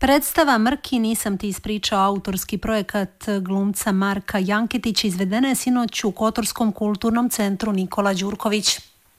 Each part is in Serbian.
Predstava Mrki nisam ti ispričao, autorski projekat glumca Marka Janketića, izvedena je sinoć u Kotorskom kulturnom centru Nikola Đurković.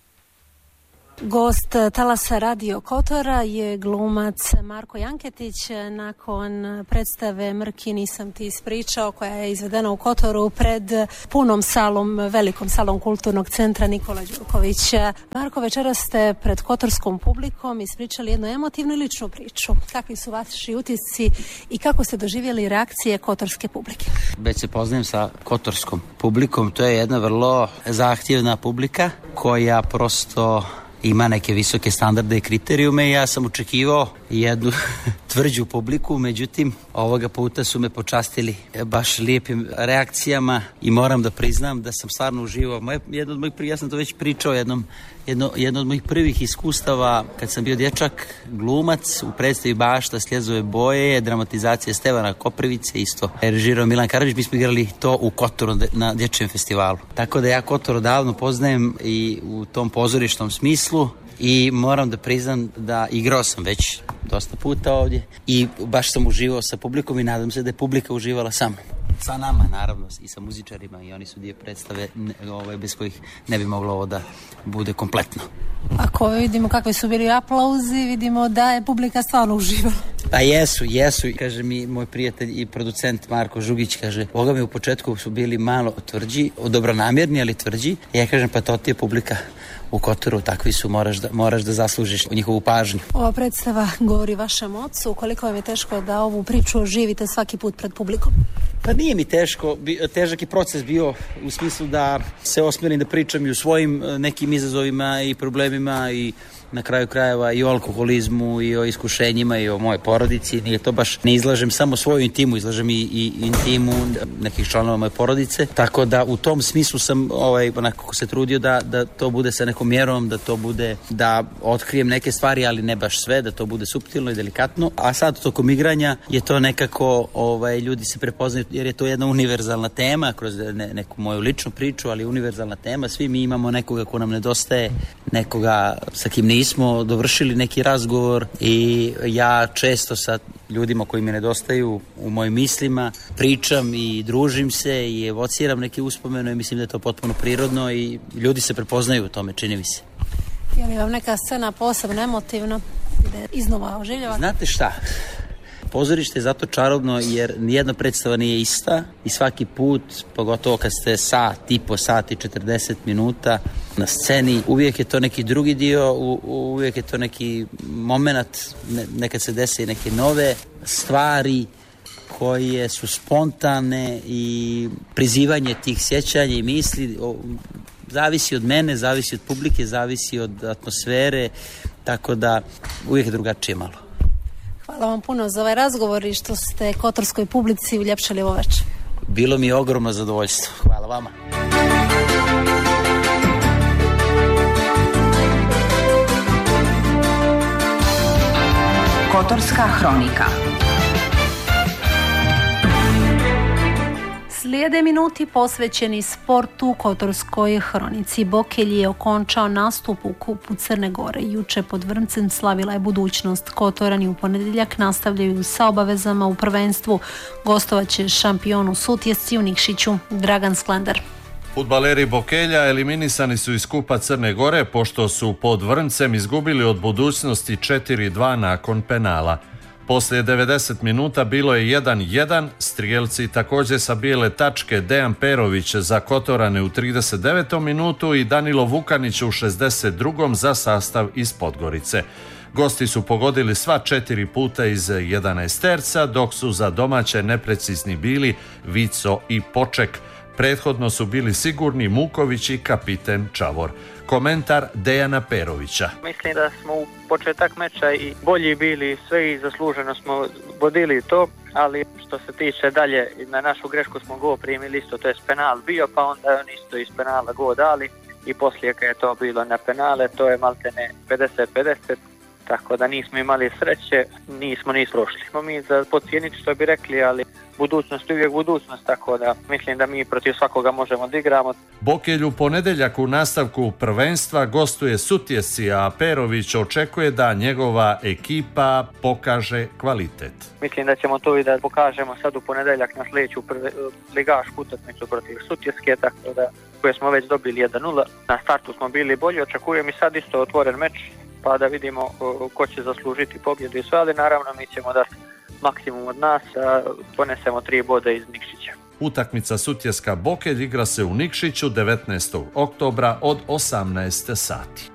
Gost Talasa Radio Kotora je glumac Marko Janketić. Nakon predstave Mrki nisam ti ispričao, koja je izvedena u Kotoru pred punom salom, velikom salom Kulturnog centra Nikola Đurković. Marko, večeras ste pred kotorskom publikom ispričali jednu emotivnu i ličnu priču. Kakvi su vaši utisci i kako ste doživjeli reakcije kotorske publike? Već se poznajem sa kotorskom publikom. To je jedna vrlo zahtjevna publika koja prosto ima neke visoke standarde i kriterijume i ja sam očekivao jednu tvrđu publiku, međutim ovoga puta su me počastili baš lijepim reakcijama i moram da priznam da sam stvarno uživao. Ja sam to već pričao, jedno od mojih prvih iskustava kad sam bio dječak glumac u predstavi Bašta Sljezove boje, dramatizacija Stevana Koprivice, isto režirao Milan Karadžić. Mi smo igrali to u Kotoru na dječjem festivalu. Tako da ja Kotor odavno poznajem i u tom pozorišnom smislu i moram da priznam da igrao sam već dosta puta ovdje i baš sam uživao sa publikom i nadam se da je publika uživala sa nama, naravno, i sa muzičarima, i oni su dio predstave bez kojih ne bi moglo ovo da bude kompletno. Ako vidimo kakvi su bili aplauzi, vidimo da je publika stvarno uživala. Pa jesu. Kaže mi moj prijatelj i producent Marko Žugić, kaže, Boga mi u početku su bili malo tvrđi, dobronamjerni, ali tvrđi. Ja kažem, pa to ti je publika u Kotoru, takvi su, moraš da zaslužiš njihovu pažnju. Ova predstava govori vašem ocu. Koliko vam je teško da ovu priču oživite svaki put pred publikom? Pa nije mi teško, težak je proces bio u smislu da se osmelim da pričam i o svojim nekim izazovima i problemima i na kraju krajeva i o alkoholizmu i o iskušenjima i o mojoj porodici. Nije to baš, ne izlažem samo svoju intimu, izlažem i intimu nekih članova moje porodice. Tako da u tom smislu sam onako se trudio da to bude sa nekom mjerom, da to bude, da otkrijem neke stvari, ali ne baš sve, da to bude suptilno i delikatno. A sad tokom igranja je to nekako, ljudi se prepoznaju jer je to jedna univerzalna tema kroz neku moju ličnu priču, ali univerzalna tema. Svi mi imamo nekoga ko nam nedostaje, nekoga sa kim nismo dovršili neki razgovor i ja često sa ljudima koji mi nedostaju u mojim mislima pričam i družim se i evociram neke uspomene i mislim da je to potpuno prirodno i ljudi se prepoznaju u tome, čini mi se. Je li vam neka scena posebno emotivna gde iznova oživljava? Znate šta? Pozorište je zato čarobno jer nijedna predstava nije ista i svaki put, pogotovo kad ste sat i 40 minuta na sceni, uvijek je to neki drugi dio, uvijek je to neki moment, nekad se desi neke nove stvari koje su spontane i prizivanje tih sjećanja i misli zavisi od mene, zavisi od publike, zavisi od atmosfere, tako da uvijek je drugačije malo. Hvala vam puno za ovaj razgovor i što ste kotorskoj publici uljepšali ovo večer. Bilo mi je ogromno zadovoljstvo. Hvala vama. Kotorska hronika. Slijede minuti posvećeni sportu. Kotorskoj hronici. Bokelj je okončao nastup u Kupu Crne Gore. Juče pod Vrncem slavila je budućnost. Kotorani u ponedjeljak nastavljaju sa obavezama u prvenstvu. Gostovaće šampionu Sutjesci u Nikšiću Dragan Sklender. Fudbaleri Bokelja eliminisani su iz Kupa Crne Gore pošto su pod Vrncem izgubili od budućnosti 4-2 nakon penala. Poslije 90 minuta bilo je 1-1, strijelci također sa bijele tačke Dejan Perović za Kotorane u 39. minutu i Danilo Vukanić u 62. za sastav iz Podgorice. Gosti su pogodili sva 4 puta iz 11 terca, dok su za domaće neprecizni bili Vico i Poček. Prethodno su bili sigurni Muković i kapiten Čavor. Komentar Dejana Perovića. Mislim da smo u početak meča i bolji bili sve i zasluženo smo vodili to, ali što se tiče dalje, na našu grešku smo go primili isto, to je penal bio, pa onda on isto iz penala go dali i poslije kad je to bilo na penale, to je maltene 50-50, tako da nismo imali sreće, nismo prošli. Smo mi za podcijeniti što bi rekli, ali budućnost je uvijek budućnost, tako da mislim da mi protiv svakoga možemo da igramo. Bokelj u ponedjeljak u nastavku prvenstva gostuje Sutjesci, a Perović očekuje da njegova ekipa pokaže kvalitet. Mislim da ćemo to i da pokažemo sad u ponedjeljak na sljedeću ligašku utakmicu protiv Sutjeske, tako da koje smo već dobili 1-0. Na startu smo bili bolji, očekujem i sad isto otvoren meč, pa da vidimo ko će zaslužiti pobjedu i sve, ali naravno mi ćemo dati maksimum od nas, a ponesemo 3 boda iz Nikšića. Utakmica Sutjeska Bokelj igra se u Nikšiću 19. oktobra od 18 sati.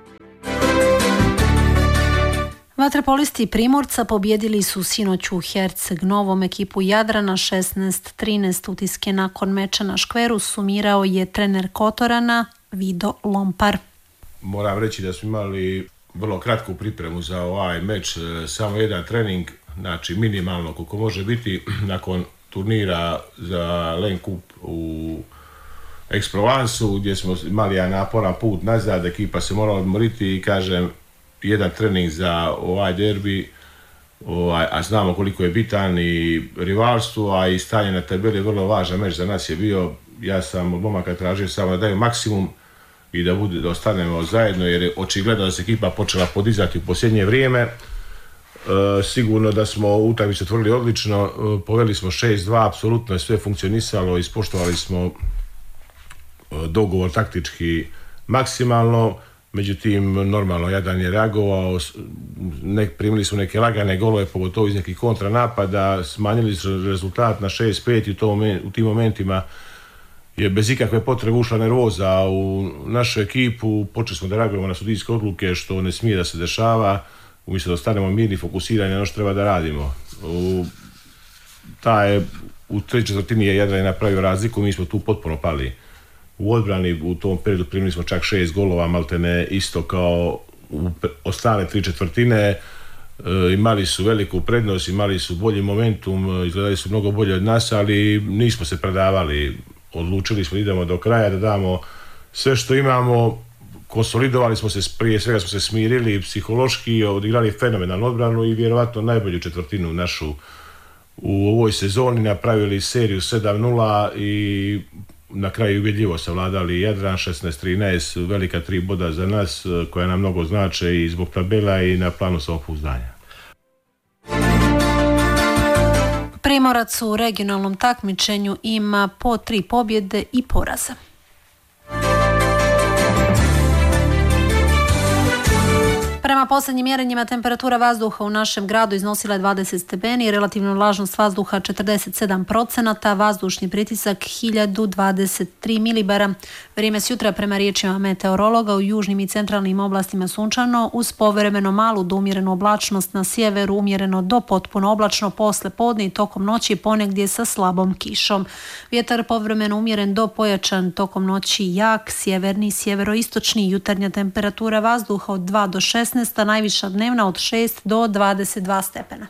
Vaterpolisti Primorca pobjedili su sinoć u Herceg Novom ekipu Jadrana 16-13. Utiske nakon meča na škveru sumirao je trener Kotorana Vido Lompar. Moram reći da smo imali vrlo kratku pripremu za ovaj meč, samo jedan trening, znači minimalno koliko može biti nakon turnira za Len Cup u Aix-Provenceu, gdje smo imali jedan naporan put nazad, ekipa se morala odmoriti i kažem, jedan trening za ovaj derbi, a znamo koliko je bitan i rivalstvo, a i stanje na tabeli je vrlo važan meč za nas je bio. Ja sam od momaka tražio samo da daju maksimum i da ostanemo zajedno, jer je očigledno da se ekipa počela podizati u posljednje vrijeme. Sigurno da smo utakmicu otvorili odlično, poveli smo 6-2, apsolutno je sve funkcionisalo, ispoštovali smo dogovor taktički maksimalno, međutim normalno Jadran je reagovao, primili smo neke lagane golove, pogotovo iz nekih kontranapada, smanjili su rezultat na 6-5 i u tim momentima je bez ikakve potrebe ušla nervoza u našu ekipu, počeli smo da reagujemo na sudijske odluke što ne smije da se dešava, umjesto da ostanemo mirni, fokusirani na ono što treba da radimo. U trećoj četvrtini je Jadran napravio razliku, mi smo tu potpuno pali u odbrani, u tom periodu primili smo čak 6 golova, maltene isto kao u ostale 3 četvrtine, imali su veliku prednost, imali su bolji momentum, izgledali su mnogo bolje od nas, ali nismo se predavali, odlučili smo da idemo do kraja, da damo sve što imamo, konsolidovali smo se, prije svega smo se smirili psihološki, odigrali fenomenalnu odbranu i vjerovatno najbolju četvrtinu našu u ovoj sezoni, napravili seriju 7-0 i na kraju uvjedljivo savladali Jadran 16-13, velika 3 boda za nas koja nam mnogo znače i zbog tabela i na planu samopouzdanja. Primorac u regionalnom takmičenju ima po 3 pobjede i poraza. Prema posljednjim mjerenjima temperatura vazduha u našem gradu iznosila je 20 stepeni, relativna vlažnost vazduha 47%, vazdušni pritisak 1023 milibara. Vrijeme s jutra prema riječima meteorologa u južnim i centralnim oblastima sunčano, uz povremeno malu do umjerenu oblačnost na sjeveru, umjereno do potpuno oblačno posle podne i tokom noći ponegdje sa slabom kišom. Vjetar povremeno umjeren do pojačan tokom noći jak, sjeverni, sjeveroistočni, jutarnja temperatura vazduha od 2 do 16, a najviša dnevna od 6 do 22 stepena.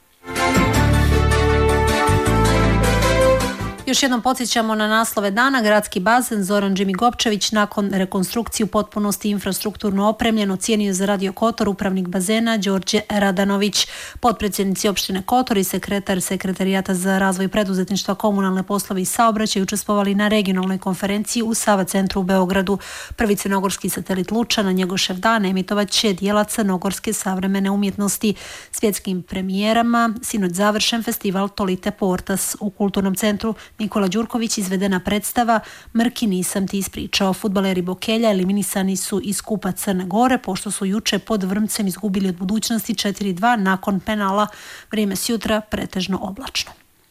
Još jednom podsjećamo na naslove dana. Gradski bazen Zoran Đimigopčević nakon rekonstrukcije u potpunosti infrastrukturno opremljen ocijenio za Radio Kotor upravnik bazena Đorđe Radanović. Potpredsjednici opštine Kotor i sekretar Sekretarijata za razvoj preduzetništva, komunalne poslove i saobraćaj učestvovali na regionalnoj konferenciji u Sava centru u Beogradu. Prvi crnogorski satelit Luča na Njegošev dan emitovat će dijela crnogorske savremene umjetnosti. Svjetskim premijerama sinoć završen festival Tolite Portas u kulturnom centru Nikola Đurković izvedena predstava Mrki nisam ti ispričao. Fudbaleri Bokelja eliminisani su iz Kupa Crne Gore pošto su juče pod Vrmcem izgubili od Budućnosti 4-2 nakon penala. Vrijeme s jutra pretežno oblačno.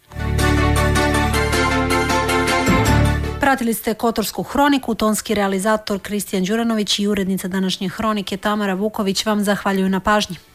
Pratili ste Kotorsku hroniku, tonski realizator Kristijan Đuranović i urednica današnje hronike Tamara Vuković vam zahvaljuju na pažnji.